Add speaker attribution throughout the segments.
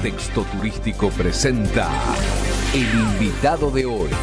Speaker 1: Contexto Turístico presenta El Invitado de Hoy.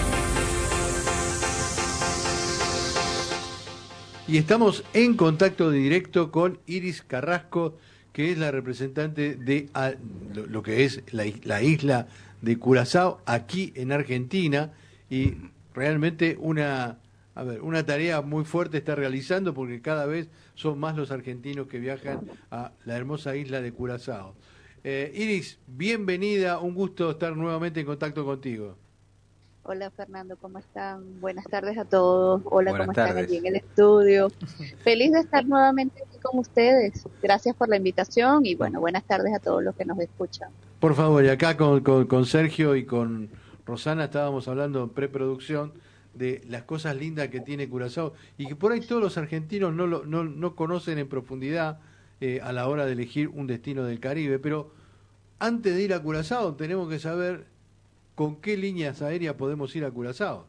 Speaker 2: Y estamos en contacto directo con Iris Carrasco, que es la representante de lo que es la isla de Curazao, aquí en Argentina, y realmente una tarea muy fuerte está realizando, porque cada vez son más los argentinos que viajan a la hermosa isla de Curazao. Iris, bienvenida, un gusto estar nuevamente en contacto contigo.
Speaker 3: Hola Fernando, ¿cómo están? Buenas tardes a todos. Hola,
Speaker 4: Buenas
Speaker 3: ¿cómo están
Speaker 4: tardes.
Speaker 3: allí en el estudio? Feliz de estar nuevamente aquí con ustedes. Gracias por la invitación y bueno, buenas tardes a todos los que nos escuchan.
Speaker 2: Por favor, y acá con Sergio y con Rosana estábamos hablando en preproducción de las cosas lindas que tiene Curazao y que por ahí todos los argentinos no conocen en profundidad a la hora de elegir un destino del Caribe, pero antes de ir a Curazao tenemos que saber con qué líneas aéreas podemos ir a Curazao.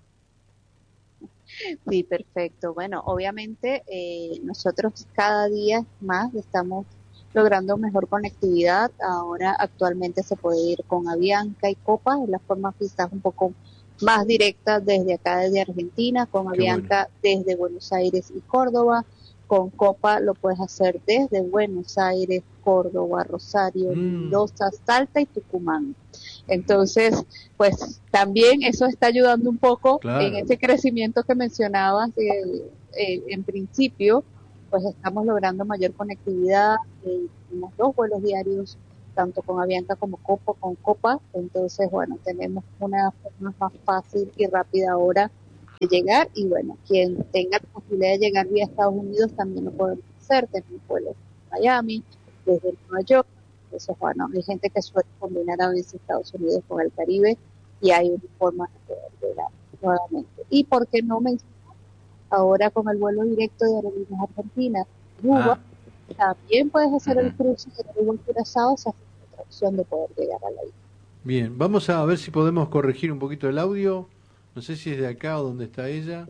Speaker 3: Sí, perfecto. Bueno, obviamente nosotros cada día más estamos logrando mejor conectividad. Ahora actualmente se puede ir con Avianca y Copa, es la forma quizás un poco más directa desde acá, desde Argentina, con
Speaker 2: Qué bueno.
Speaker 3: Avianca desde Buenos Aires y Córdoba. Con Copa lo puedes hacer desde Buenos Aires, Córdoba, Rosario, Mendoza, Salta y Tucumán. Entonces, pues también eso está ayudando un poco en
Speaker 2: Claro.
Speaker 3: ese crecimiento que mencionabas en principio, pues estamos logrando mayor conectividad, tenemos 2 vuelos diarios, tanto con Avianca como con Copa, entonces bueno, tenemos una forma más fácil y rápida ahora de llegar y bueno, quien tenga la posibilidad de llegar vía Estados Unidos también lo podemos hacer, tenemos vuelos de Miami, desde Nueva York. Entonces, bueno, hay gente que suele combinar a veces Estados Unidos con el Caribe y hay una forma de poder llegar nuevamente. ¿Y por qué no mencionar ahora con el vuelo directo de Aerolíneas Argentinas, Cuba? También puedes hacer el cruce de Aruba a Curazao, esa es otra opción de poder llegar a la isla.
Speaker 2: Bien, vamos a ver si podemos corregir un poquito el audio. No sé si es de acá o donde está ella.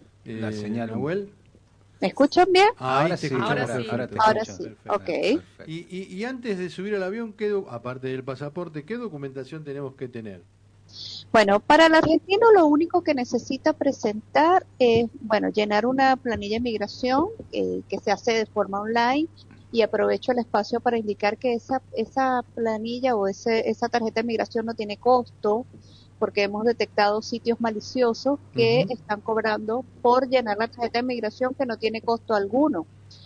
Speaker 4: La señal.
Speaker 2: Nahuel.
Speaker 3: ¿Me escuchan bien?
Speaker 2: Ahí
Speaker 4: Ahora
Speaker 2: te
Speaker 4: sí,
Speaker 2: escuchamos
Speaker 4: ahora
Speaker 2: perfecto.
Speaker 4: te
Speaker 3: Ahora
Speaker 4: escucho.
Speaker 3: sí,
Speaker 2: Perfecto.
Speaker 3: ok.
Speaker 4: Perfecto.
Speaker 2: Y antes de subir al avión, aparte del pasaporte, ¿qué documentación tenemos que tener?
Speaker 3: Bueno, para el argentino lo único que necesita presentar es, bueno, llenar una planilla de migración que se hace de forma online y aprovecho el espacio para indicar que esa planilla o esa tarjeta de migración no tiene costo porque hemos detectado sitios maliciosos que están cobrando por llenar la tarjeta de migración que no tiene costo alguno.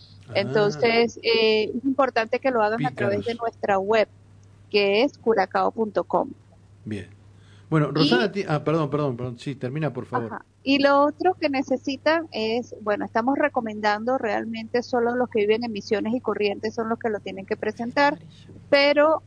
Speaker 3: Entonces, es importante que lo hagan a través de
Speaker 2: Pícaros.
Speaker 3: nuestra web, que es curacao.com.
Speaker 2: Bien. Bueno,
Speaker 3: Y
Speaker 2: Rosana, perdón, sí, termina por favor.
Speaker 3: Ajá. Y lo otro que necesitan es, bueno, estamos recomendando realmente solo los que viven en Misiones y Corrientes son los que lo tienen que presentar, pero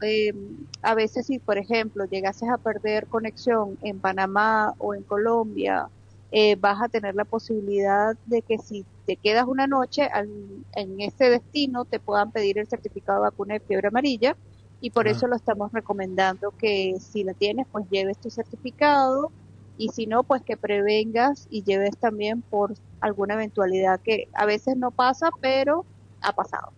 Speaker 3: a veces si, por ejemplo, llegases a perder conexión en Panamá o en Colombia, vas a tener la posibilidad de que si te quedas una noche en ese destino te puedan pedir el certificado de vacuna de fiebre amarilla y por eso lo estamos recomendando que si la tienes, pues lleves tu certificado y si no, pues que prevengas y lleves también por alguna eventualidad que a veces no pasa, pero ha pasado.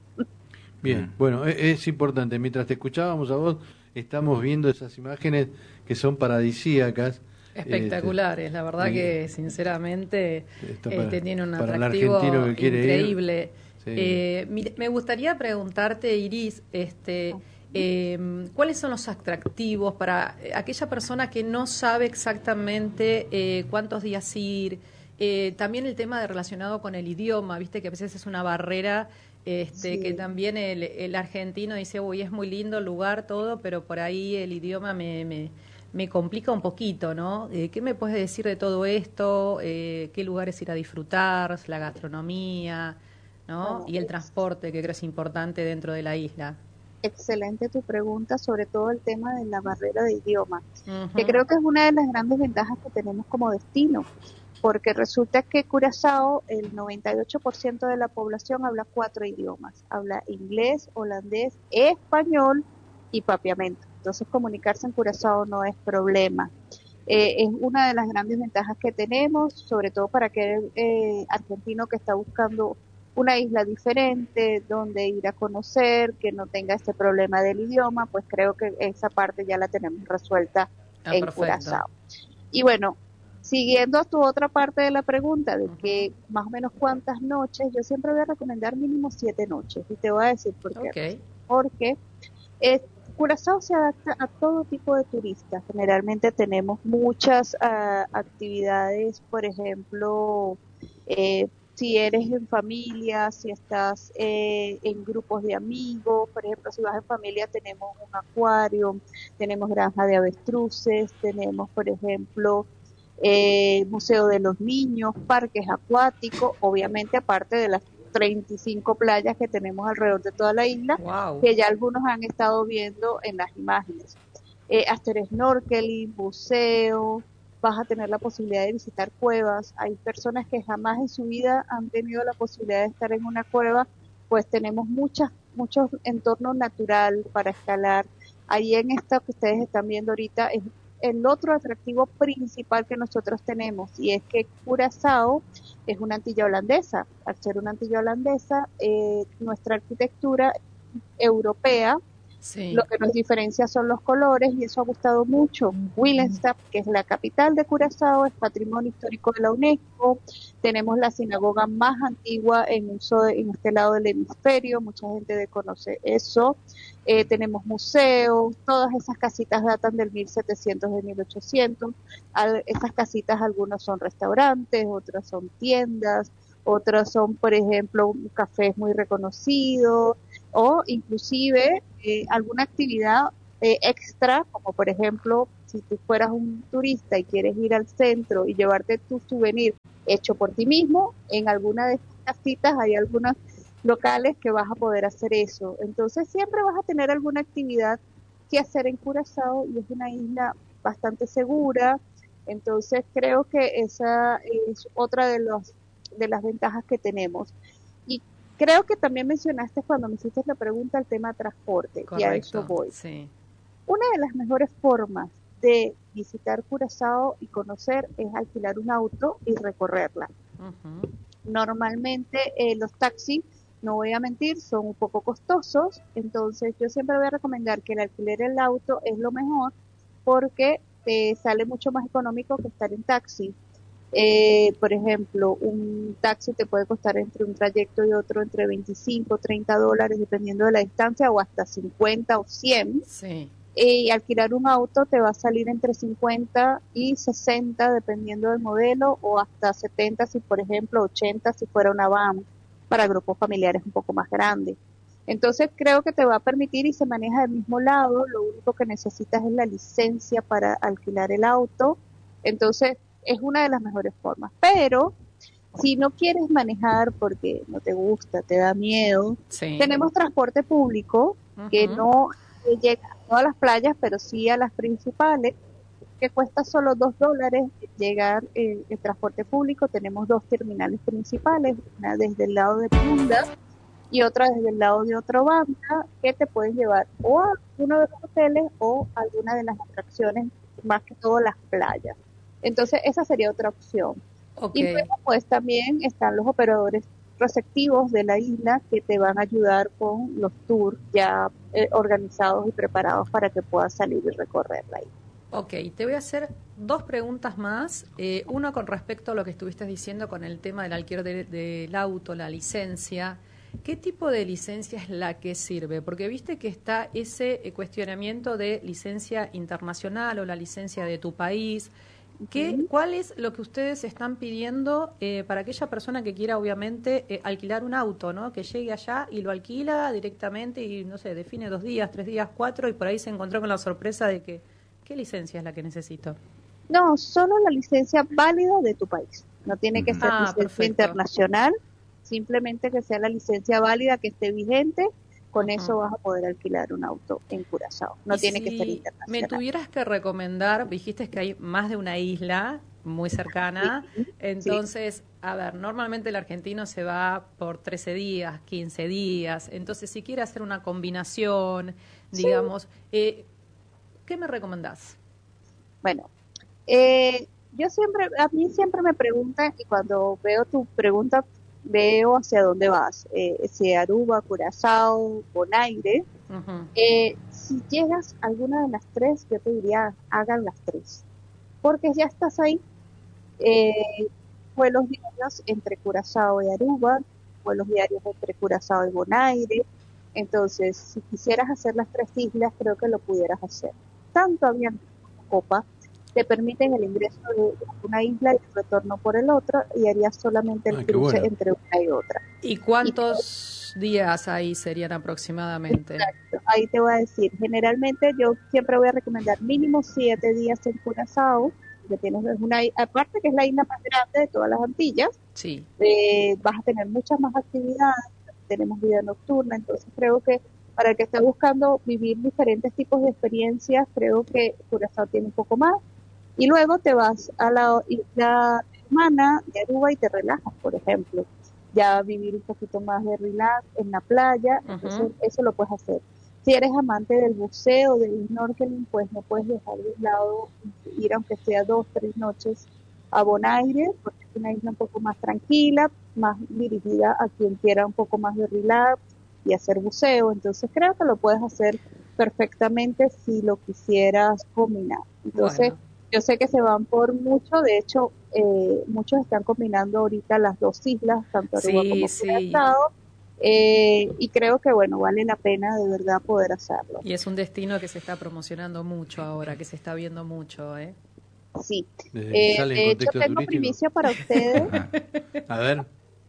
Speaker 2: Bien, bueno, es importante. Mientras te escuchábamos a vos, estamos viendo esas imágenes que son paradisíacas.
Speaker 5: Espectaculares, la verdad que sinceramente tiene un
Speaker 2: para el
Speaker 5: atractivo
Speaker 2: argentino que quiere
Speaker 5: increíble.
Speaker 2: Ir, sí.
Speaker 5: Me gustaría preguntarte, Iris, ¿cuáles son los atractivos para aquella persona que no sabe exactamente cuántos días ir? También el tema relacionado con el idioma, viste que a veces es una barrera. Que también el argentino dice, uy, es muy lindo el lugar, todo, pero por ahí el idioma me complica un poquito, ¿no? ¿Qué me puedes decir de todo esto? ¿Qué lugares ir a disfrutar? La gastronomía, ¿no?
Speaker 3: Bueno,
Speaker 5: Y el transporte, que creo es importante dentro de la isla.
Speaker 3: excelente tu pregunta, sobre todo el tema de la barrera de idioma, que creo que es una de las grandes ventajas que tenemos como destino, porque resulta que Curazao, el 98% de la población habla 4 idiomas, habla inglés, holandés, español y papiamento. Entonces comunicarse en Curazao no es problema. Es una de las grandes ventajas que tenemos, sobre todo para aquel argentino que está buscando una isla diferente, donde ir a conocer, que no tenga este problema del idioma, pues creo que esa parte ya la tenemos resuelta en
Speaker 5: Perfecto.
Speaker 3: Curazao. Y bueno, siguiendo a tu otra parte de la pregunta, de que más o menos cuántas noches, yo siempre voy a recomendar mínimo 7 noches, y te voy a decir por qué.
Speaker 5: Ok.
Speaker 3: Porque eh, Curazao se adapta a todo tipo de turistas. Generalmente tenemos muchas actividades, por ejemplo, si eres en familia, si estás en grupos de amigos, por ejemplo, si vas en familia tenemos un acuario, tenemos granja de avestruces, tenemos, por ejemplo, museo de los niños, parques acuáticos, obviamente aparte de las 35 playas que tenemos alrededor de toda la isla,
Speaker 5: Wow.
Speaker 3: que ya algunos han estado viendo en las imágenes. Hacer snorkeling, buceo, vas a tener la posibilidad de visitar cuevas. Hay personas que jamás en su vida han tenido la posibilidad de estar en una cueva, pues tenemos muchos entornos natural para escalar. Ahí en esta que ustedes están viendo ahorita es el otro atractivo principal que nosotros tenemos, y es que Curazao es una antilla holandesa. Al ser una antilla holandesa, nuestra arquitectura europea, lo
Speaker 5: Sí.
Speaker 3: que nos diferencia son los colores, y eso ha gustado mucho. Willemstad, que es la capital de Curazao, es patrimonio histórico de la UNESCO. Tenemos la sinagoga más antigua en uso en este lado del hemisferio, mucha gente desconoce eso. Tenemos museos, todas esas casitas datan del 1700, de 1800. Esas casitas, algunas son restaurantes, otras son tiendas, otras son, por ejemplo, cafés muy reconocidos, o inclusive alguna actividad extra, como por ejemplo, si tú fueras un turista y quieres ir al centro y llevarte tu souvenir hecho por ti mismo, en alguna de estas casitas hay algunos locales que vas a poder hacer eso. Entonces siempre vas a tener alguna actividad que hacer en Curazao, y es una isla bastante segura. Entonces creo que esa es otra de las ventajas que tenemos. Y creo que también mencionaste cuando me hiciste la pregunta el tema transporte, y a eso
Speaker 5: Correcto.
Speaker 3: voy.
Speaker 5: Sí.
Speaker 3: Una de las mejores formas de visitar Curazao y conocer es alquilar un auto y recorrerla.
Speaker 5: Ujú.
Speaker 3: Normalmente los taxis, no voy a mentir, son un poco costosos, entonces yo siempre voy a recomendar que el alquiler del auto es lo mejor, porque te sale mucho más económico que estar en taxi. Por ejemplo, un taxi te puede costar entre un trayecto y otro entre 25, $30, dependiendo de la distancia, o hasta 50 o 100.
Speaker 5: Sí.
Speaker 3: Y alquilar un auto te va a salir entre 50 y 60, dependiendo del modelo, o hasta 70 si, por ejemplo, 80 si fuera una van para grupos familiares un poco más grandes. Entonces creo que te va a permitir, y se maneja del mismo lado, lo único que necesitas es la licencia para alquilar el auto. Entonces es una de las mejores formas. Pero si no quieres manejar porque no te gusta, te da miedo,
Speaker 5: Sí.
Speaker 3: tenemos transporte público que
Speaker 5: Ujú.
Speaker 3: no llega a todas las playas, pero sí a las principales, que cuesta solo $2 llegar en transporte público. Tenemos dos terminales principales, una desde el lado de Punda y otra desde el lado de otra banda, que te puedes llevar o a uno de los hoteles o a alguna de las atracciones, más que todo las playas. Entonces esa sería otra opción.
Speaker 5: Ok.
Speaker 3: Y luego pues también están los operadores receptivos de la isla, que te van a ayudar con los tours ya organizados y preparados para que puedas salir y recorrer la isla.
Speaker 5: Ok, te voy a hacer dos preguntas más. Una con respecto a lo que estuviste diciendo con el tema del alquiler del auto, la licencia. ¿Qué tipo de licencia es la que sirve? Porque viste que está ese cuestionamiento de licencia internacional o la licencia de tu país.
Speaker 3: Ujú.
Speaker 5: ¿Cuál es lo que ustedes están pidiendo para aquella persona que quiera, obviamente, alquilar un auto, ¿no? Que llegue allá y lo alquila directamente y, no sé, define 2 días, 3 días, 4, y por ahí se encontró con la sorpresa de que, ¿qué licencia es la que necesito?
Speaker 3: No, solo la licencia válida de tu país. No tiene que ser
Speaker 5: Ah,
Speaker 3: licencia
Speaker 5: perfecto.
Speaker 3: internacional, simplemente que sea la licencia válida que esté vigente. Con
Speaker 5: Ujú.
Speaker 3: eso vas a poder alquilar un auto en Curazao. No
Speaker 5: Y
Speaker 3: tiene que ser
Speaker 5: si me
Speaker 3: internacional.
Speaker 5: tuvieras que recomendar, dijiste que hay más de una isla muy
Speaker 3: Sí,
Speaker 5: cercana,
Speaker 3: sí,
Speaker 5: entonces, a ver, normalmente el argentino se va por 13 días, 15 días, entonces si quiere hacer una combinación,
Speaker 3: sí.
Speaker 5: digamos, ¿qué me recomendás?
Speaker 3: Bueno, yo siempre, a mí siempre me preguntan, y cuando veo tu pregunta, veo hacia dónde vas, si Aruba, Curazao, Bonaire.
Speaker 5: Ujú.
Speaker 3: Si llegas a alguna de las tres, yo te diría, hagan las tres, porque ya estás ahí. Vuelos diarios entre Curazao y Aruba, vuelos diarios entre Curazao y Bonaire. Entonces, si quisieras hacer las tres islas, creo que lo pudieras hacer. Tanto Avianca como Copa te permiten el ingreso de una isla y el retorno por el otro, y harías solamente el
Speaker 2: Qué
Speaker 3: cruce
Speaker 2: bueno.
Speaker 3: entre una y otra.
Speaker 5: ¿Y cuántos días ahí serían aproximadamente?
Speaker 3: Exacto, ahí te voy a decir, generalmente yo siempre voy a recomendar mínimo 7 días en Curazao, que tienes aparte que es la isla más grande de todas las Antillas.
Speaker 5: Sí.
Speaker 3: Vas a tener muchas más actividades, tenemos vida nocturna, entonces creo que para el que esté buscando vivir diferentes tipos de experiencias, creo que Curazao tiene un poco más, y luego te vas a la isla hermana de Aruba y te relajas, por ejemplo, ya vivir un poquito más de relax en la playa, entonces eso lo puedes hacer. Si eres amante del buceo, del snorkeling, pues no puedes dejar de lado ir, aunque sea 2, 3 noches a Bonaire, porque es una isla un poco más tranquila, más dirigida a quien quiera un poco más de relax y hacer buceo. Entonces creo que lo puedes hacer perfectamente si lo quisieras combinar. Entonces,
Speaker 5: Bueno.
Speaker 3: yo sé que se van por mucho, de hecho, muchos están combinando ahorita las dos islas, tanto Aruba como
Speaker 5: Sí.
Speaker 3: Curazao, y creo que, bueno, vale la pena de verdad poder hacerlo.
Speaker 5: Y es un destino que se está promocionando mucho ahora, que se está viendo mucho, ¿eh?
Speaker 3: Sí.
Speaker 2: Desde que sale en
Speaker 3: De hecho,
Speaker 2: contexto
Speaker 3: tengo
Speaker 2: turístico.
Speaker 3: primicia para ustedes.
Speaker 2: A ver.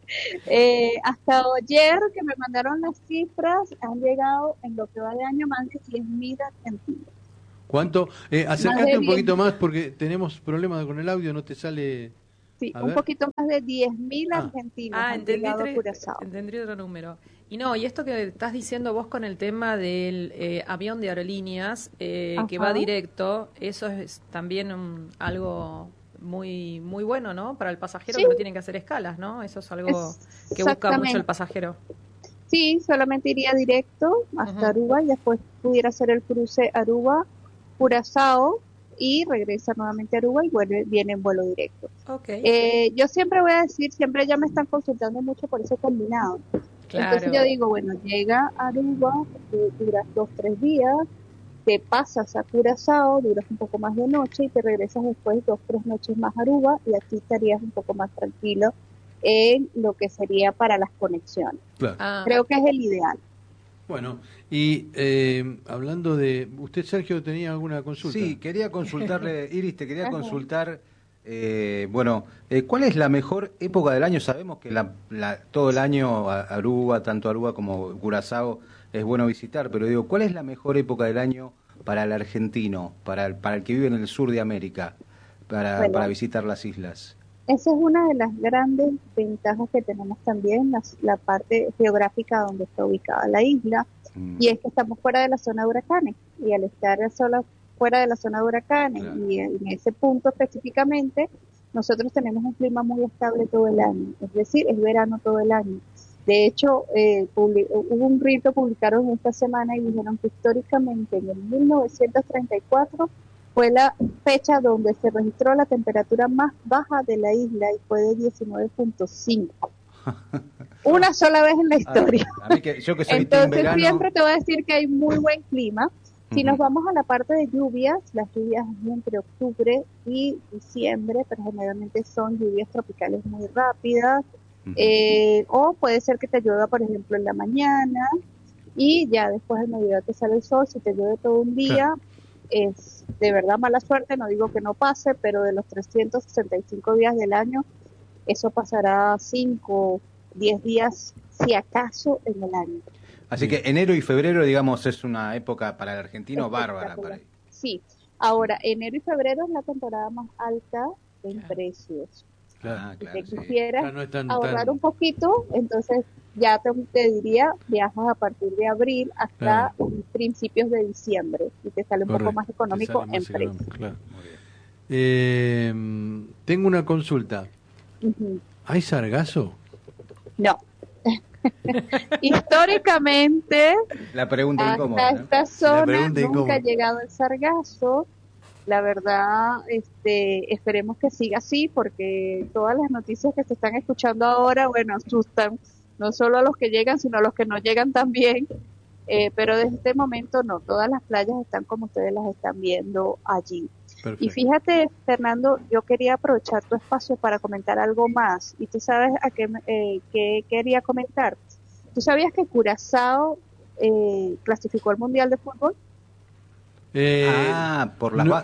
Speaker 3: Hasta ayer que me mandaron las cifras, han llegado en lo que va de año más de 10.000 argentinos.
Speaker 2: ¿Cuánto?
Speaker 3: Más
Speaker 2: Acércate
Speaker 3: de
Speaker 2: un
Speaker 3: 10,
Speaker 2: poquito más porque tenemos problemas con el audio, no te sale.
Speaker 3: sí,
Speaker 2: A
Speaker 3: un
Speaker 2: ver.
Speaker 3: poquito más de 10.000
Speaker 2: Ah,
Speaker 3: argentinos han
Speaker 5: Entendí,
Speaker 3: llegado a Curazao.
Speaker 5: entendí otro número. Y no, y esto que estás diciendo vos con el tema del avión de aerolíneas que va
Speaker 3: Ajá.
Speaker 5: directo, eso es también algo muy muy bueno, ¿no? Para el pasajero
Speaker 3: Sí,
Speaker 5: que no tienen que hacer escalas, ¿no? Eso es algo que busca mucho el
Speaker 3: exactamente.
Speaker 5: pasajero.
Speaker 3: Sí, solamente iría directo hasta
Speaker 5: Ujú.
Speaker 3: Aruba y después pudiera hacer el cruce Aruba, Curazao y regresa nuevamente a Aruba y viene en vuelo directo.
Speaker 5: Ok,
Speaker 3: Yo siempre voy a decir, siempre ya me están consultando mucho por ese combinado. Entonces
Speaker 5: claro.
Speaker 3: yo digo, bueno, llega a Aruba, duras 2, 3 días, te pasas a Curazao, duras un poco más de noche y te regresas después 2, 3 noches más a Aruba y aquí estarías un poco más tranquilo en lo que sería para las conexiones.
Speaker 2: claro.
Speaker 3: Creo que es el ideal.
Speaker 2: Bueno, y hablando de. ¿Usted, Sergio, tenía alguna consulta?
Speaker 4: Sí, quería consultarle, Iris, te quería
Speaker 3: Ajá.
Speaker 4: consultar, ¿cuál es la mejor época del año? Sabemos que todo el año Aruba, tanto Aruba como Curazao, es bueno visitar, pero digo, ¿cuál es la mejor época del año para el argentino, para el que vive en el sur de América, para
Speaker 3: Bueno,
Speaker 4: visitar las islas?
Speaker 3: esa es una de las grandes ventajas que tenemos también, la parte geográfica donde está ubicada la isla, y es que estamos fuera de la zona de huracanes, y al estar fuera de la zona de huracanes,
Speaker 4: Claro.
Speaker 3: y en ese punto específicamente, nosotros tenemos un clima muy estable todo el año, es decir, es verano todo el año. De hecho, hubo un reel que publicaron esta semana y dijeron que históricamente en el 1934 fue la fecha donde se registró la temperatura más baja de la isla y fue de 19.5. Una sola vez en la historia.
Speaker 4: A mí yo que soy team
Speaker 3: Entonces
Speaker 4: verano.
Speaker 3: siempre te voy a decir que hay muy buen clima. Si
Speaker 4: Ujú.
Speaker 3: nos vamos a la parte de lluvias, las lluvias entre octubre y diciembre, pero generalmente son lluvias tropicales muy rápidas,
Speaker 4: Ujú.
Speaker 3: o puede ser que te llueva, por ejemplo, en la mañana y ya después del mediodía te sale el sol. Si te llueve todo un día, es de verdad mala suerte, no digo que no pase, pero de los 365 días del año, eso pasará 5, 10 días, si acaso, en el año.
Speaker 4: Así que enero y febrero, digamos, es una época para el argentino bárbara.
Speaker 3: Espectacular. Sí, ahora enero y febrero es la temporada más alta en precios.
Speaker 4: Ah,
Speaker 3: Si
Speaker 4: claro,
Speaker 3: te
Speaker 4: sí.
Speaker 3: quisieras
Speaker 2: Claro, no es tan-
Speaker 3: ahorrar
Speaker 2: tan-
Speaker 3: un poquito, entonces ya te diría, viajas a partir de abril hasta principios de diciembre y te sale un poco
Speaker 2: Correcto,
Speaker 3: más
Speaker 2: te
Speaker 3: económico
Speaker 2: sale más
Speaker 3: en precio.
Speaker 2: económico, claro.
Speaker 4: Muy bien.
Speaker 2: Tengo una consulta.
Speaker 3: Ujú.
Speaker 2: ¿Hay sargazo?
Speaker 3: No. Históricamente,
Speaker 4: La pregunta
Speaker 3: hasta
Speaker 4: incómoda, ¿no?
Speaker 3: esta zona
Speaker 2: pregunta
Speaker 3: nunca
Speaker 2: incómoda.
Speaker 3: ha llegado el sargazo. La verdad, esperemos que siga así, porque todas las noticias que se están escuchando ahora, bueno, asustan, no solo a los que llegan, sino a los que no llegan también. Pero desde este momento no, todas las playas están como ustedes las están viendo allí.
Speaker 2: Perfecto.
Speaker 3: Y fíjate, Fernando, yo quería aprovechar tu espacio para comentar algo más. Y tú sabes qué quería comentar. ¿Tú sabías que Curazao clasificó al Mundial de Fútbol?
Speaker 4: Por las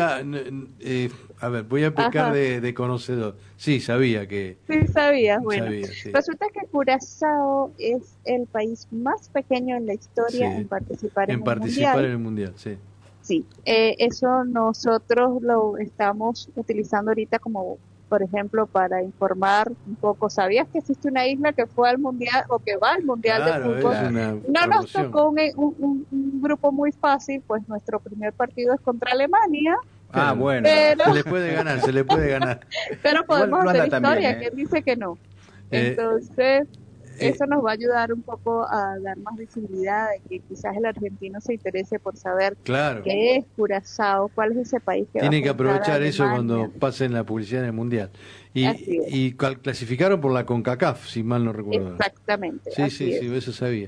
Speaker 2: voy a pecar
Speaker 3: Ajá.
Speaker 2: de conocedor. Sí, sabía que
Speaker 3: Sí, sabías. Bueno,
Speaker 2: sabía, sí.
Speaker 3: resulta que Curazao es el país más pequeño en la historia
Speaker 2: Sí,
Speaker 3: en participar en
Speaker 2: en
Speaker 3: un
Speaker 2: participar
Speaker 3: mundial.
Speaker 2: en el mundial, sí.
Speaker 3: Sí, eso nosotros lo estamos utilizando ahorita como, por ejemplo, para informar un poco. ¿Sabías que existe una isla que fue al mundial o que va al mundial de
Speaker 2: Claro, es
Speaker 3: fútbol?
Speaker 4: Claro.
Speaker 2: una
Speaker 3: No nos
Speaker 2: promoción.
Speaker 3: tocó un grupo muy fácil, pues nuestro primer partido es contra Alemania,
Speaker 2: Claro,
Speaker 4: Bueno.
Speaker 3: pero
Speaker 2: se le puede ganar, se le puede ganar.
Speaker 3: pero
Speaker 4: Igual
Speaker 3: podemos
Speaker 4: no
Speaker 3: hacer
Speaker 4: anda tan bien,
Speaker 3: historia.
Speaker 4: ¿eh?
Speaker 3: ¿Quién dice que no?
Speaker 2: Eh,
Speaker 3: Entonces,
Speaker 2: eh,
Speaker 3: eso nos va a ayudar un poco a dar más visibilidad, de que quizás el argentino se interese por saber
Speaker 2: claro,
Speaker 3: qué es Curazao, cuál es ese país que va a
Speaker 2: tienen que
Speaker 3: enfrentar a
Speaker 2: aprovechar eso
Speaker 3: Alemania.
Speaker 2: cuando pasen la publicidad en el mundial.
Speaker 3: Así es,
Speaker 2: Clasificaron por la CONCACAF, si mal no recuerdo.
Speaker 3: exactamente,
Speaker 2: Sí, sí,
Speaker 3: así
Speaker 2: sí,
Speaker 3: es.
Speaker 2: eso sabía.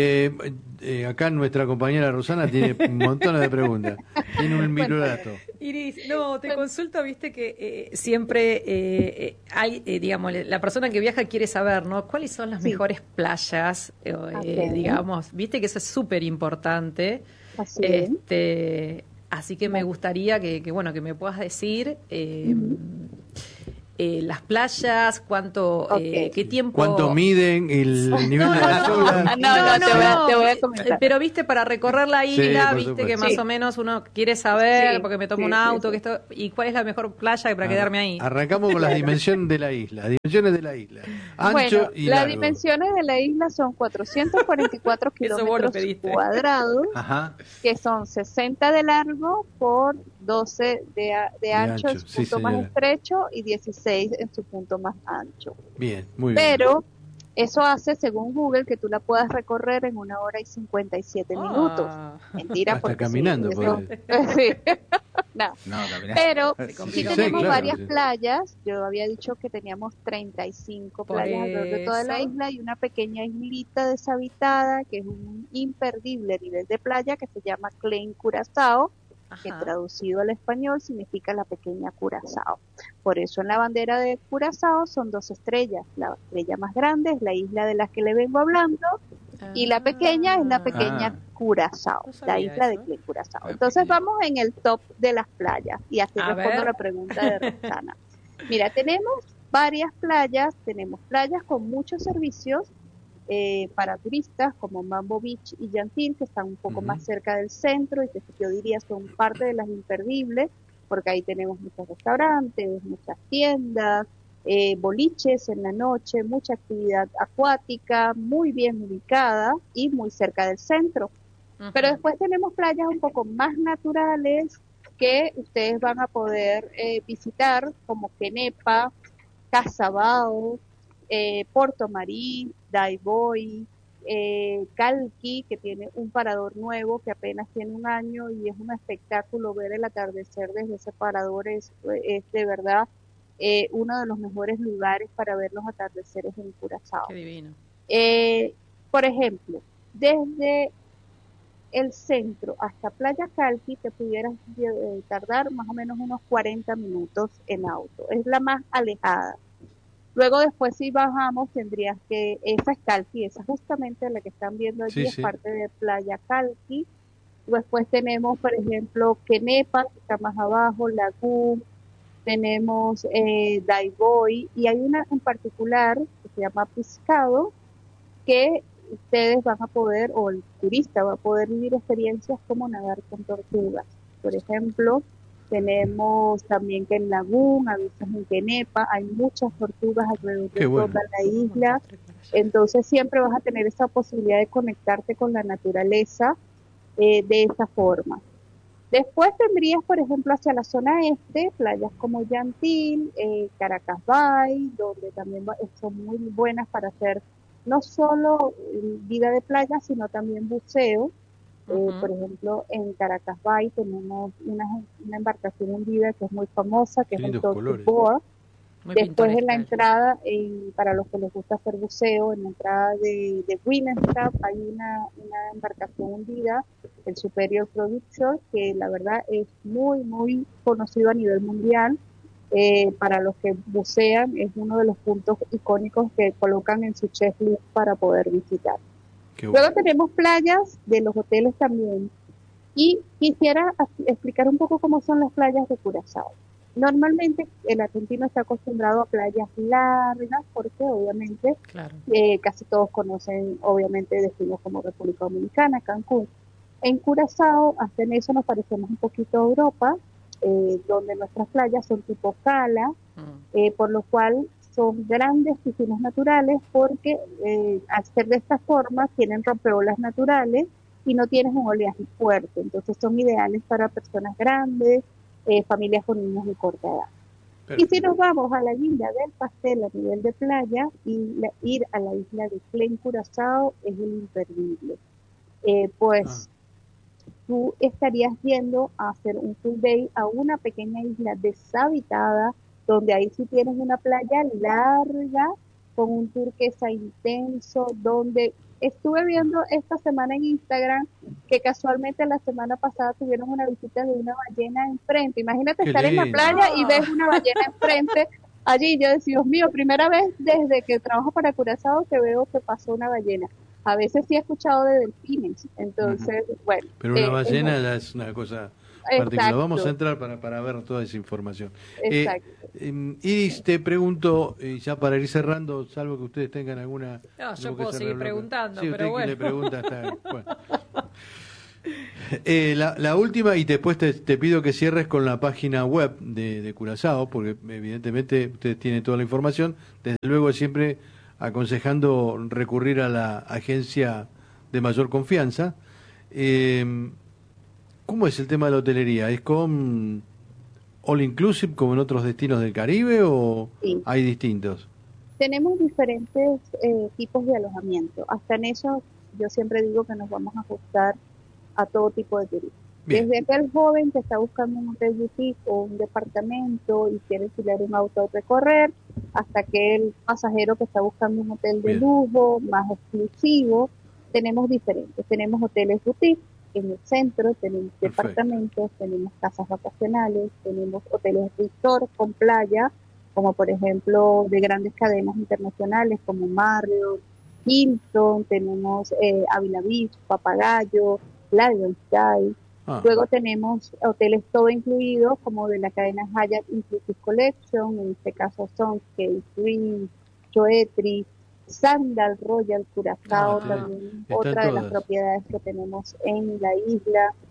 Speaker 2: Acá nuestra compañera Rosana tiene montones de preguntas. Tiene un
Speaker 3: Cuéntame.
Speaker 2: milurato.
Speaker 5: Iris, no, te consulto, viste que siempre hay, digamos, la persona que viaja quiere saber, ¿no? ¿Cuáles son las
Speaker 3: Sí.
Speaker 5: mejores playas,
Speaker 3: Ok.
Speaker 5: digamos? Viste que eso es súper importante.
Speaker 3: Así es.
Speaker 5: Así que me gustaría bueno, que me puedas decir
Speaker 3: Ujú.
Speaker 5: las playas,
Speaker 3: Ok.
Speaker 5: qué tiempo.
Speaker 2: ¿Cuánto miden el nivel
Speaker 5: No,
Speaker 2: de
Speaker 5: no,
Speaker 2: las
Speaker 5: no.
Speaker 2: olas?
Speaker 3: Te voy a comentar.
Speaker 5: Pero viste, para recorrer la
Speaker 2: Sí,
Speaker 5: isla,
Speaker 2: por
Speaker 5: viste
Speaker 2: supuesto.
Speaker 5: que más
Speaker 3: Sí.
Speaker 5: o menos uno quiere saber,
Speaker 3: Sí,
Speaker 5: porque me tomo
Speaker 3: sí,
Speaker 5: un
Speaker 3: sí,
Speaker 5: auto,
Speaker 3: sí.
Speaker 5: que esto, y cuál es la mejor playa para quedarme ahí.
Speaker 2: Arrancamos con las dimensiones de la isla. Dimensiones de la isla. Ancho
Speaker 3: Bueno,
Speaker 2: y
Speaker 3: las
Speaker 2: largo.
Speaker 3: dimensiones de la isla son 444
Speaker 5: Eso vos lo
Speaker 3: kilómetros
Speaker 5: pediste.
Speaker 3: cuadrados,
Speaker 4: Ajá.
Speaker 3: que son 60 de largo por 12 de ancho en su
Speaker 2: sí,
Speaker 3: punto más
Speaker 2: señora.
Speaker 3: estrecho y 16 en su punto más ancho.
Speaker 2: Bien, muy bien.
Speaker 3: Pero eso hace, según Google, que tú la puedas recorrer en 1 hora y 57 minutos.
Speaker 5: Ah.
Speaker 3: Mentira,
Speaker 2: Hasta
Speaker 3: porque
Speaker 2: caminando,
Speaker 3: sí, eso-
Speaker 2: podés.
Speaker 3: sí. No.
Speaker 4: No, caminar.
Speaker 3: Pero
Speaker 5: Se
Speaker 3: sí
Speaker 5: complica
Speaker 3: tenemos
Speaker 2: Sí, claro,
Speaker 3: varias
Speaker 2: sí.
Speaker 3: playas. Yo había dicho que teníamos 35
Speaker 5: Por
Speaker 3: playas alrededor de toda la
Speaker 5: eso.
Speaker 3: isla y una pequeña islita deshabitada que es un imperdible nivel de playa que se llama Klein Curazao, que
Speaker 5: Ajá.
Speaker 3: traducido al español significa la pequeña Curazao. Por eso en la bandera de Curazao son 2 estrellas. La estrella más grande es la isla de la que le vengo hablando y la pequeña es la pequeña
Speaker 4: Ah.
Speaker 3: Curazao,
Speaker 5: No
Speaker 3: la
Speaker 5: sabía
Speaker 3: isla de
Speaker 5: eso.
Speaker 3: Klein Curazao.
Speaker 4: La
Speaker 3: Entonces
Speaker 4: pequeña.
Speaker 3: vamos en el top de las playas y así
Speaker 5: A
Speaker 3: respondo
Speaker 5: ver.
Speaker 3: la pregunta de Roxana. Mira, tenemos varias playas, tenemos playas con muchos servicios para turistas como Mambo Beach y Yantil, que están un poco
Speaker 2: Ujú.
Speaker 3: más cerca del centro y que yo diría son parte de las imperdibles, porque ahí tenemos muchos restaurantes, muchas tiendas, boliches en la noche, mucha actividad acuática, muy bien ubicada y muy cerca del centro.
Speaker 5: Ujú.
Speaker 3: Pero después tenemos playas un poco más naturales que ustedes van a poder visitar, como Quenepa, Casabao, Porto Marí, Daiboy, Calqui, que tiene un parador nuevo que apenas tiene 1 año y es un espectáculo ver el atardecer desde ese parador, es de verdad uno de los mejores lugares para ver los atardeceres en Curazao.
Speaker 5: Qué divino.
Speaker 3: Por ejemplo, desde el centro hasta Playa Calqui te pudieras tardar más o menos unos 40 minutos en auto. Es la más alejada. Luego después si bajamos tendrías esa es Calqui, esa justamente la que están viendo allí
Speaker 2: Sí,
Speaker 3: es
Speaker 2: sí.
Speaker 3: parte de Playa Calqui. Después tenemos, por ejemplo, Quenepa, que está más abajo, Lagún, tenemos Daiboy, y hay una en particular que se llama Pescado, que ustedes van a poder, o el turista va a poder vivir experiencias como nadar con tortugas. Por ejemplo, tenemos también que en Lagún, a veces en Quenepa, hay muchas tortugas alrededor
Speaker 2: Qué
Speaker 3: de
Speaker 2: bueno.
Speaker 3: toda la isla. Entonces siempre vas a tener esa posibilidad de conectarte con la naturaleza de esa forma. Después tendrías, por ejemplo, hacia la zona este, playas como Yantil, Caracas Bay, donde también son muy buenas para hacer no solo vida de playa, sino también buceo. Por ejemplo, en Caracas Bay tenemos una embarcación hundida que es muy famosa, que
Speaker 2: Qué
Speaker 3: es el
Speaker 2: lindos
Speaker 3: Tortuga
Speaker 2: colores.
Speaker 3: Board.
Speaker 5: Muy
Speaker 3: Después en la
Speaker 5: pintoresca.
Speaker 3: entrada, para los que les gusta hacer buceo, en la entrada de Women's Club hay una embarcación hundida, el Superior Production, que la verdad es muy, muy conocido a nivel mundial. Para los que bucean, es uno de los puntos icónicos que colocan en su checklist para poder visitar.
Speaker 2: Qué bueno.
Speaker 3: Luego tenemos playas de los hoteles también. Y quisiera explicar un poco cómo son las playas de Curazao. Normalmente el argentino está acostumbrado a playas largas porque obviamente
Speaker 5: Claro.
Speaker 3: casi todos conocen obviamente destinos como República Dominicana, Cancún. En Curazao, hasta en eso nos parecemos un poquito a Europa, donde nuestras playas son tipo cala, por lo cual son grandes piscinas naturales porque al ser de esta forma tienen rompeolas naturales y no tienes un oleaje fuerte, entonces son ideales para personas grandes, familias con niños de corta edad. Y si nos vamos a la guinda del pastel a nivel de playa, ir a la isla de Clen Curazao es el imperdible. Pues tú estarías yendo a hacer un full day a una pequeña isla deshabitada, donde ahí sí tienes una playa larga, con un turquesa intenso, donde estuve viendo esta semana en Instagram que casualmente la semana pasada tuvieron una visita de una ballena enfrente. Imagínate
Speaker 2: Qué
Speaker 3: estar en la
Speaker 2: lindo.
Speaker 3: playa y ves una ballena enfrente allí. Yo decía, Dios mío, primera vez desde que trabajo para Curazao que veo que pasó una ballena. A veces sí he escuchado de delfines, entonces, bueno.
Speaker 2: Pero una ballena ya es una cosa particular. Vamos a
Speaker 3: Exacto,
Speaker 2: entrar para ver toda esa información.
Speaker 3: exacto.
Speaker 2: Iris, te pregunto, ya para ir cerrando, salvo que ustedes tengan alguna...
Speaker 5: No,
Speaker 2: algo
Speaker 5: yo
Speaker 2: que
Speaker 5: puedo
Speaker 2: se
Speaker 5: seguir
Speaker 2: rebloque.
Speaker 5: preguntando,
Speaker 2: Sí,
Speaker 5: pero
Speaker 2: usted que
Speaker 5: bueno.
Speaker 2: le pregunta está bien. Bueno. La última, y después te pido que cierres con la página web de Curazao, porque evidentemente ustedes tienen toda la información, desde luego siempre aconsejando recurrir a la agencia de mayor confianza. ¿Cómo es el tema de la hotelería? ¿Es con all inclusive como en otros destinos del Caribe o
Speaker 3: Sí,
Speaker 2: hay distintos?
Speaker 3: tenemos diferentes tipos de alojamiento. Hasta en eso yo siempre digo que nos vamos a ajustar a todo tipo de turismo.
Speaker 2: Bien,
Speaker 3: Desde aquel joven que está buscando un hotel boutique o un departamento y quiere alquilar un auto a recorrer, hasta aquel pasajero que está buscando un hotel de
Speaker 2: bien,
Speaker 3: lujo, más exclusivo, tenemos diferentes. Tenemos hoteles boutique en el centro, tenemos
Speaker 2: perfecto.
Speaker 3: departamentos, tenemos casas vacacionales, tenemos hoteles resort con playa, como por ejemplo de grandes cadenas internacionales como Marriott, Hilton, tenemos Avila Beach, Papagayo, Lion Sky.
Speaker 2: Ah,
Speaker 3: Luego tenemos hoteles todo incluidos, como de la cadena Hyatt Inclusive Collection, en este caso son Dream, Choetri, Sandal Royal Curazao,
Speaker 2: tienen,
Speaker 3: también
Speaker 2: están
Speaker 3: otra de las
Speaker 2: todas.
Speaker 3: propiedades que tenemos en la isla.